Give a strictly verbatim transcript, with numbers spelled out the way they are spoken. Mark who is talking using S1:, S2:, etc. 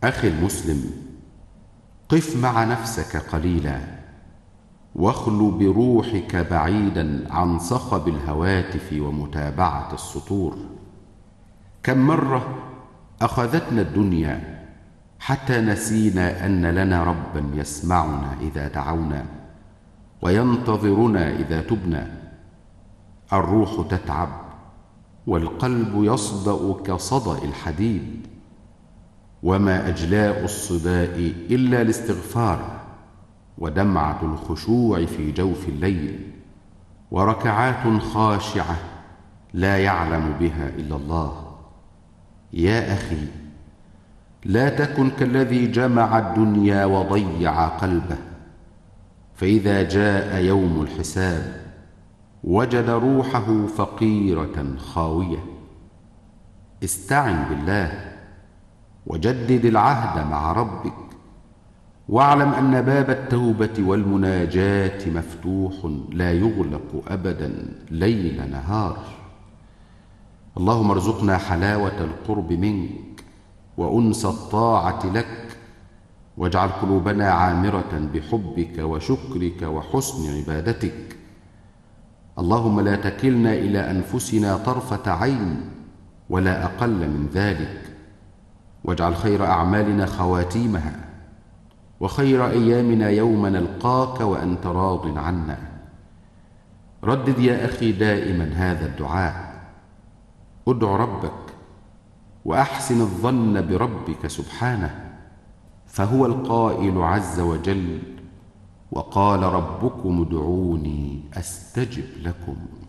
S1: أخي المسلم، قف مع نفسك قليلا، واخل بروحك بعيدا عن صخب الهواتف ومتابعة السطور. كم مرة أخذتنا الدنيا حتى نسينا أن لنا ربا يسمعنا إذا دعونا وينتظرنا إذا تبنا. الروح تتعب والقلب يصدأ كصدأ الحديد، وما أجلاء الصداء إلا الاستغفار ودمعة الخشوع في جوف الليل وركعات خاشعة لا يعلم بها إلا الله. يا أخي، لا تكن كالذي جمع الدنيا وضيع قلبه، فإذا جاء يوم الحساب وجد روحه فقيرة خاوية. استعن بالله وجدد العهد مع ربك، واعلم أن باب التوبة والمناجاة مفتوح لا يغلق أبدا ليل نهار. اللهم ارزقنا حلاوة القرب منك وأنس الطاعة لك، واجعل قلوبنا عامرة بحبك وشكرك وحسن عبادتك. اللهم لا تكلنا إلى أنفسنا طرفة عين ولا أقل من ذلك، واجعل خير أعمالنا خواتيمها، وخير أيامنا يوم نلقاك وأنت راض عنا. ردد يا أخي دائما هذا الدعاء، ادع ربك وأحسن الظن بربك سبحانه، فهو القائل عز وجل: وقال ربكم ادعوني أستجب لكم.